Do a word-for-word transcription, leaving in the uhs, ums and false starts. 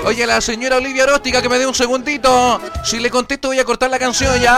Oye, la señora Olivia Oróstica, que me dé un segundito. Si le contesto voy a cortar la canción ya.